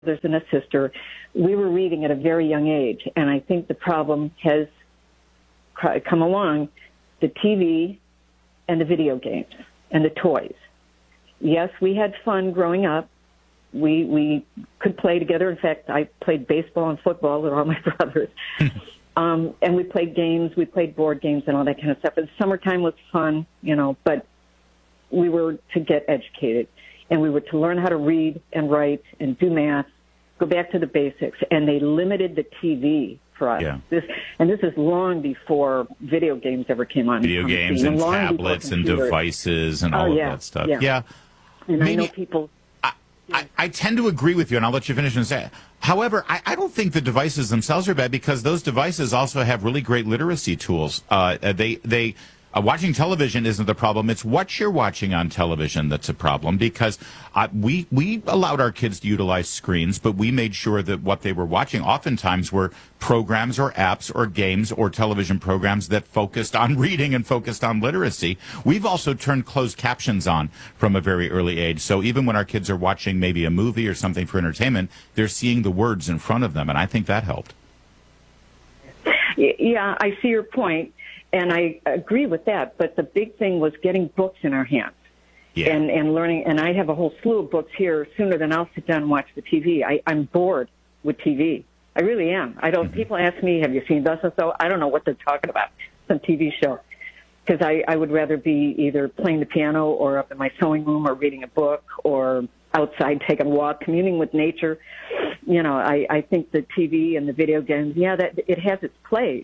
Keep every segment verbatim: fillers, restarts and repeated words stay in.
brothers and a sister, we were reading at a very young age, and I think the problem has come along, the T V and the video games and the toys. Yes, we had fun growing up. We we could play together. In fact, I played baseball and football with all my brothers. um, and we played games. We played board games and all that kind of stuff. And summertime was fun, you know, but we were to get educated. And we were to learn how to read and write and do math, go back to the basics. And they limited the T V for us. Yeah. This, and this is long before video games ever came on. Video on games and tablets and devices and all oh, yeah, of that stuff. Yeah. yeah. And Maybe, I know people... I, I, I tend to agree with you, and I'll let you finish and say it. However, I, I don't think the devices themselves are bad because those devices also have really great literacy tools. Uh, they... they Uh, watching television isn't the problem. It's what you're watching on television that's a problem because uh, we we allowed our kids to utilize screens, but we made sure that what they were watching oftentimes were programs or apps or games or television programs that focused on reading and focused on literacy. We've also turned closed captions on from a very early age. So even when our kids are watching maybe a movie or something for entertainment, they're seeing the words in front of them, and I think that helped. Yeah, I see your point. And I agree with that, but the big thing was getting books in our hands yeah. and, and learning. And I have a whole slew of books here sooner than I'll sit down and watch the T V. I, I'm bored with T V. I really am. I don't. Mm-hmm. People ask me, have you seen thus and so? I don't know what they're talking about, some T V show. Because I, I would rather be either playing the piano or up in my sewing room or reading a book or outside taking a walk, communing with nature. You know, I, I think the T V and the video games, yeah, that it has its place.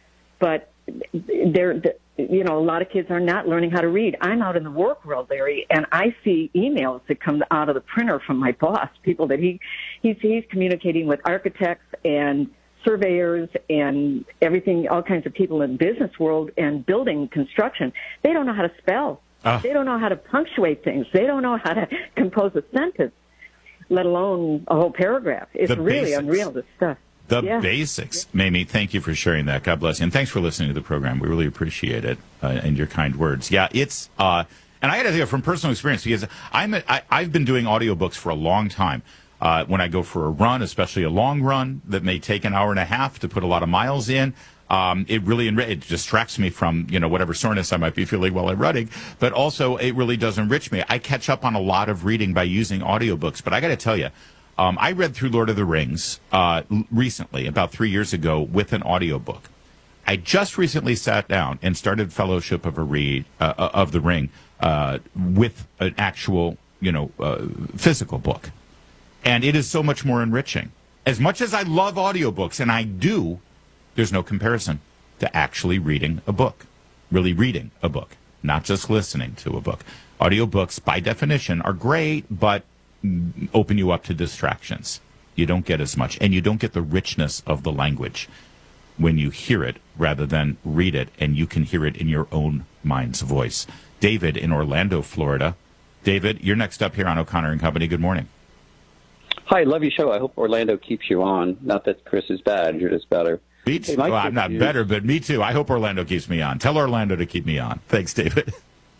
But they're, you know, a lot of kids are not learning how to read. I'm out in the work world, Larry, and I see emails that come out of the printer from my boss, people that he, he's, he's communicating with architects and surveyors and everything, all kinds of people in the business world and building construction. They don't know how to spell. Uh. They don't know how to punctuate things. They don't know how to compose a sentence, let alone a whole paragraph. It's the really basics. unreal, this stuff. The yeah. basics. Mamie, thank you for sharing that. God bless you. And thanks for listening to the program. We really appreciate it uh, and your kind words. Yeah, it's, uh, and I got to tell you from personal experience, because I'm a, I, I've been doing audiobooks for a long time. Uh, when I go for a run, especially a long run that may take an hour and a half to put a lot of miles in, um, it really enri- it distracts me from, you know, whatever soreness I might be feeling while I'm running. But also, it really does enrich me. I catch up on a lot of reading by using audiobooks. But I got to tell you, Um, I read through Lord of the Rings uh, recently, about three years ago, with an audiobook. I just recently sat down and started Fellowship of a Read uh, of the Ring uh, with an actual, you know, uh, physical book, and it is so much more enriching. As much as I love audiobooks, and I do, there's no comparison to actually reading a book, really reading a book, not just listening to a book. Audiobooks, by definition, are great, but open you up to distractions. You don't get as much, and you don't get the richness of the language when you hear it rather than read it, and you can hear it in your own mind's voice. David in Orlando, Florida. David, you're next up here on O'Connor and Company. Good morning. Hi, love your show. I hope Orlando keeps you on. Not that Chris is bad. You're just better. Me too. Hey, well, I'm not better, but me too. I hope Orlando keeps me on. Tell Orlando to keep me on. Thanks, David.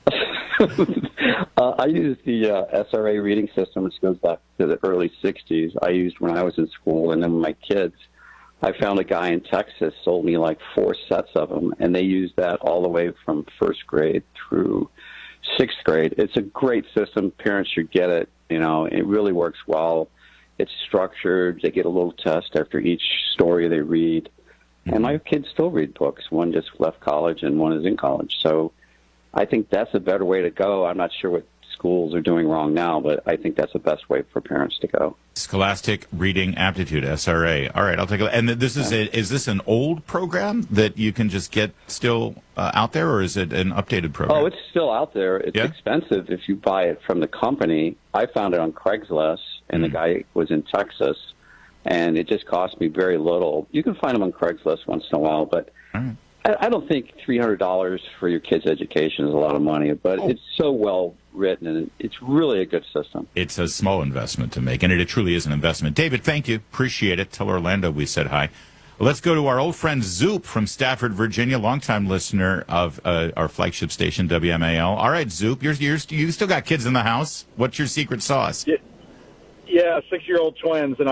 uh, I use the uh, S R A reading system, which goes back to the early sixties. I used when I was in school, and then with my kids. I found a guy in Texas sold me like four sets of them, and they used that all the way from first grade through sixth grade. It's a great system. Parents should get it. You know, it really works well. It's structured. They get a little test after each story they read. Mm-hmm. And my kids still read books. One just left college, and one is in college. So I think that's a better way to go. I'm not sure what schools are doing wrong now, but I think that's the best way for parents to go. Scholastic Reading Aptitude, S R A. All right, I'll take a look. And this is a, is this an old program that you can just get still uh, out there, or is it an updated program? Oh, it's still out there. It's yeah? expensive if you buy it from the company. I found it on Craigslist, and mm. the guy was in Texas, and it just cost me very little. You can find them on Craigslist once in a while, but right. I don't think three hundred dollars for your kid's education is a lot of money, but oh. it's so well written, and it's really a good system. It's a small investment to make, and it, it truly is an investment. David, thank you. Appreciate it. Tell Orlando we said hi. Let's go to our old friend Zoop from Stafford, Virginia, longtime listener of uh, our flagship station, W M A L. All right, Zoop, you're, you're, you still got kids in the house. What's your secret sauce? Yeah. Yeah, six-year-old twins, and